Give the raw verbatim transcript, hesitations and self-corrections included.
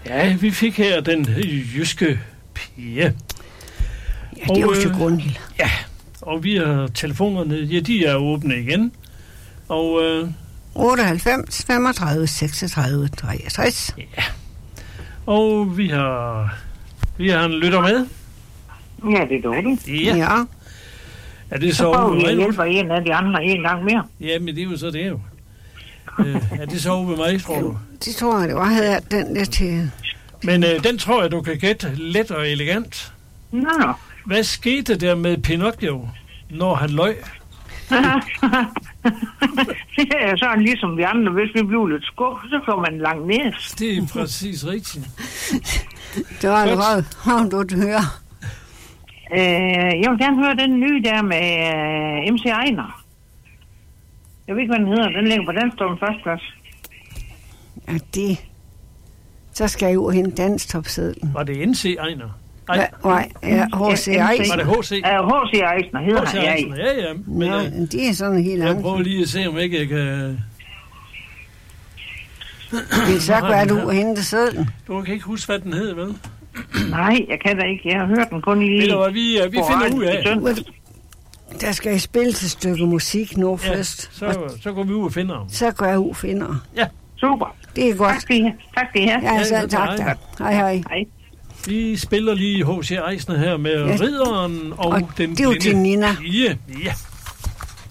Ja, vi fik her den jyske pige. Ja, det er jo til Grundhild. Ja, og vi har telefonerne, ja, de er åbne igen. Og øh, otteoghalvfems femogtredive seksogtredive treogtres. Ja. Og vi har vi har en lytter med. Ja, det er dårligt. Ja. Ja. Er det så Så prøver vi Uwe at mig? hjælpe en af de andre en gang mere. Ja, men det er jo så det jo. øh, er det så Uwe mig, tror du? Det tror jeg, det var. Havde jeg den der til... Men øh, den tror jeg, du kan gætte let og elegant. Nå, nå. Hvad skete der med Pinocchio, når han løg? Det er sådan ligesom vi andre. Hvis vi bliver lidt skuffet, så får man langt næs. Det er præcis rigtigt. Det var det Godt. godt. Har du høre? Øh, jeg vil gerne høre den nye der med uh, M C Ejner. Jeg ved ikke, hvad den hedder. Den ligger på den står den første plads. Ja, det... Så skal jeg jo hente danstopsedlen. Var det N C Ejner? Nej, nej, ja, H C Ja, Eisen. Var det H C? Uh, H C Eisner hedder H C han, ja. Eisner, ja, ja. Men Ja, øh, de er sådan helt jeg andet. prøver lige at se, om ikke jeg kan... Det så kan du hente sedlen. Du kan ikke huske, hvad den hed, vel? Nej, jeg kan da ikke. Jeg har hørt den kun lige... Ved du hvad, vi, øh, vi finder ud af. Der skal jeg spille til et stykke musik nu Ja, først. så, så går vi ud og finder ham. Så går jeg ud og finder. Ja. Super. Det er godt. Tak skal I have. Tak skal I have. Ja, Ja, selv ja, tak hej. da. Hej, hej. Hej. Vi spiller lige H C Eisner her med Ja. Ridderen og, Og den det er jo til blinde Nina. pige. Ja.